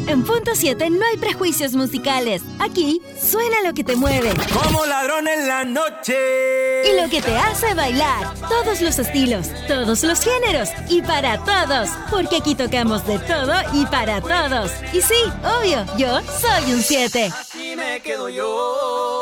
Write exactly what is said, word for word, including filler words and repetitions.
En Punto siete no hay prejuicios musicales. Aquí suena lo que te mueve. Como ladrón en la noche. Y lo que te hace bailar. Todos los estilos, todos los géneros y para todos. Porque aquí tocamos de todo y para todos. Y sí, obvio, yo soy un siete. Así me quedo yo.